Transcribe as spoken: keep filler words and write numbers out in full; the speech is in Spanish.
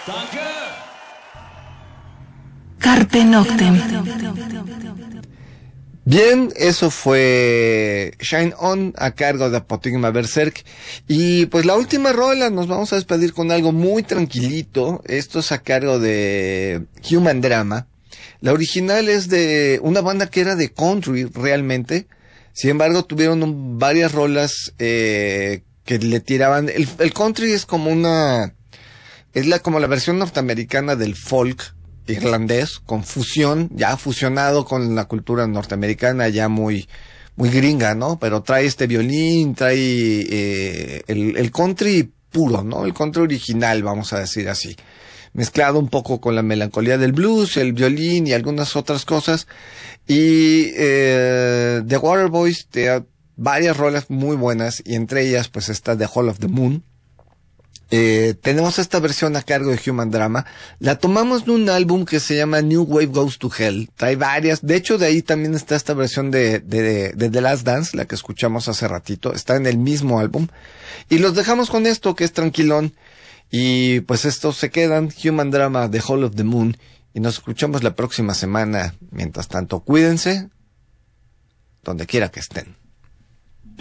Carpe Noctem. Bien, eso fue Shine On a cargo de Apotigma Berserk. Y pues la última rola nos vamos a despedir con algo muy tranquilito. Esto es a cargo de Human Drama. La original es de una banda que era de country realmente. Sin embargo, tuvieron un, varias rolas eh, que le tiraban. El, el country es como una... Es la como la versión norteamericana del folk irlandés, con fusión, ya fusionado con la cultura norteamericana, ya muy, muy gringa, ¿no? Pero trae este violín, trae eh, el, el country puro, ¿no? El country original, vamos a decir así. Mezclado un poco con la melancolía del blues, el violín y algunas otras cosas. Y eh, The Waterboys te da varias rolas muy buenas, y entre ellas pues está The Hall of the Moon. Eh, tenemos esta versión a cargo de Human Drama. La tomamos de un álbum que se llama New Wave Goes to Hell. Trae varias. De hecho, de ahí también está esta versión de, de, de The Last Dance, la que escuchamos hace ratito. Está en el mismo álbum. Y los dejamos con esto, que es tranquilón. Y pues estos se quedan. Human Drama, The Hall of the Moon. Y nos escuchamos la próxima semana. Mientras tanto, cuídense donde quiera que estén.